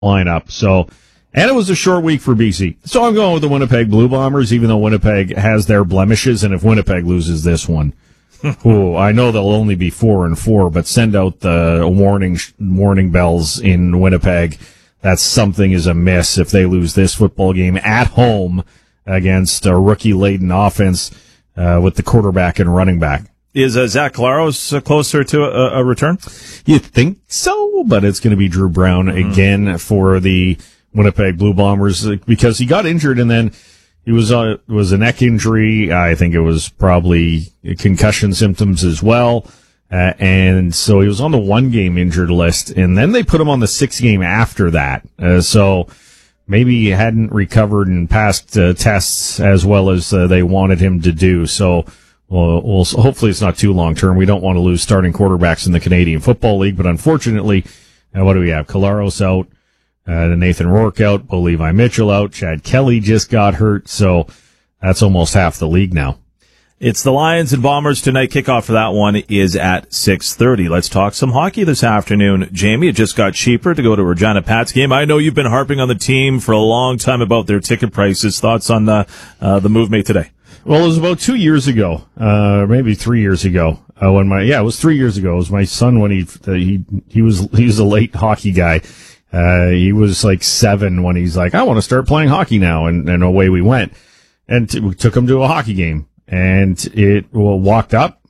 lineup. So, and it was a short week for BC. So I'm going with the Winnipeg Blue Bombers, even though Winnipeg has their blemishes. And if Winnipeg loses this one, I know they'll only be 4-4, but send out the warning bells in Winnipeg. That something is amiss if they lose this football game at home against a rookie-laden offense with the quarterback and running back. Is Zach Collaros closer to a return? You think so, but it's going to be Drew Brown again for the Winnipeg Blue Bombers because he got injured and then it was a neck injury. I think it was probably concussion symptoms as well. And so he was on the 1-game injured list, and then they put him on the 6-game after that. So maybe he hadn't recovered and passed tests as well as they wanted him to do. So we'll hopefully it's not too long term. We don't want to lose starting quarterbacks in the Canadian Football League, but unfortunately, what do we have? Collaros out, Nathan Rourke out, Bo Levi Mitchell out, Chad Kelly just got hurt. So that's almost half the league now. It's the Lions and Bombers tonight. Kickoff for that one is at 6:30. Let's talk some hockey this afternoon. Jamie, it just got cheaper to go to a Regina Pats game. I know you've been harping on the team for a long time about their ticket prices. Thoughts on the move made today? Well, it was about 2 years ago, maybe 3 years ago. It was 3 years ago. It was my son when he was a late hockey guy. He was like 7 when he's like, I want to start playing hockey now, and away we went, and we took him to a hockey game. And it walked up.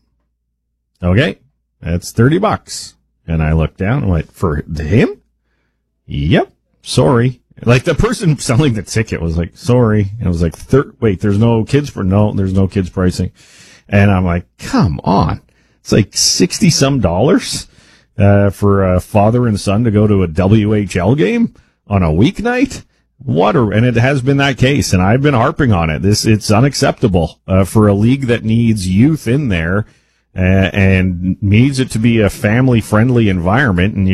Okay, that's $30. And I looked down and went, for him? Yep. Sorry. Like the person selling the ticket was like, sorry. And I was like, wait, there's no kids there's no kids pricing. And I'm like, come on. It's like $60 some for a father and son to go to a WHL game on a weeknight. And it has been that case, and I've been harping on it. It's unacceptable for a league that needs youth in there and needs it to be a family-friendly environment. And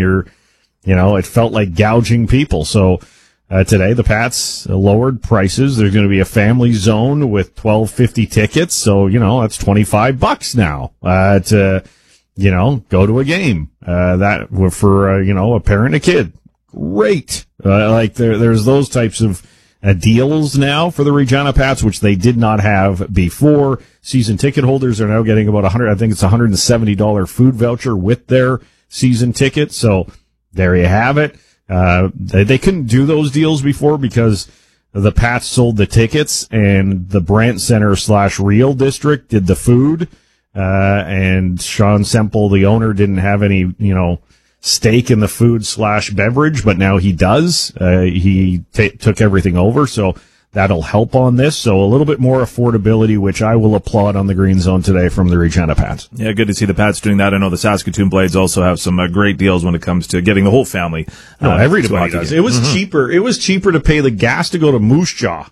it felt like gouging people. So today the Pats lowered prices. There's going to be a family zone with $12.50 tickets. So that's $25 now to go to a game that for a parent and a kid. Great. There's those types of deals now for the Regina Pats, which they did not have before. Season ticket holders are now getting about $170 food voucher with their season ticket. So there you have it. They couldn't do those deals before because the Pats sold the tickets and the Brant Center / Real District did the food. And Sean Semple, the owner, didn't have any, stake in the food / beverage, but now he does. He took everything over, so that'll help on this. So a little bit more affordability, which I will applaud on the Green Zone today from the Regina Pats. Yeah, good to see the Pats doing that. I know the Saskatoon Blades also have some great deals when it comes to getting the whole family. No, everybody does. It was cheaper. It was cheaper to pay the gas to go to Moose Jaw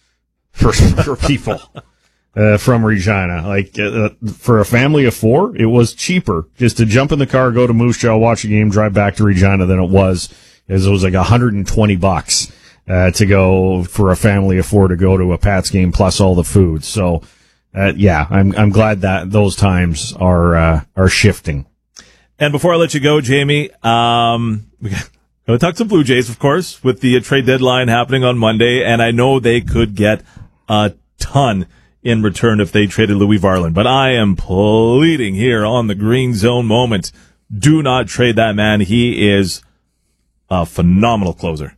for people. From Regina. For a family of 4, it was cheaper just to jump in the car, go to Moose Jaw, watch a game, drive back to Regina than it was like $120, to go for a family of 4 to go to a Pats game plus all the food. So, I'm glad that those times are shifting. And before I let you go, Jamie, we got to talk some Blue Jays, of course, with the trade deadline happening on Monday. And I know they could get a ton in return if they traded Louis Varland. But I am pleading here on the Green Zone moment. Do not trade that man. He is a phenomenal closer.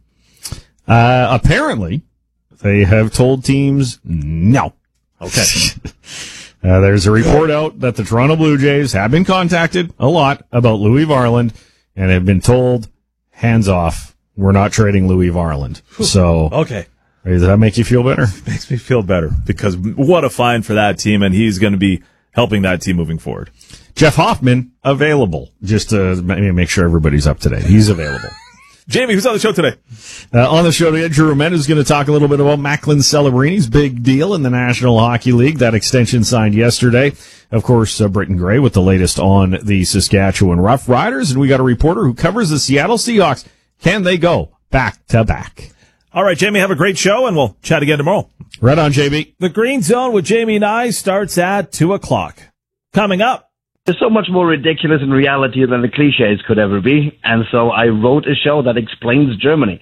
Apparently, they have told teams no. Okay. There's a report out that the Toronto Blue Jays have been contacted a lot about Louis Varland and have been told, hands off, we're not trading Louis Varland. So, okay. Does that make you feel better? Makes me feel better because what a find for that team, and he's going to be helping that team moving forward. Jeff Hoffman available, just to make sure everybody's up to date. He's available. Jamie, who's on the show today? On the show today, Drew Romette is going to talk a little bit about Macklin Celebrini's big deal in the National Hockey League. That extension signed yesterday. Of course, Britton Gray with the latest on the Saskatchewan Roughriders, and we got a reporter who covers the Seattle Seahawks. Can they go back to back? All right, Jamie, have a great show, and we'll chat again tomorrow. Right on, JB. The Green Zone with Jamie and I starts at 2 o'clock. Coming up, There's so much more ridiculous in reality than the cliches could ever be, and so I wrote a show that explains Germany.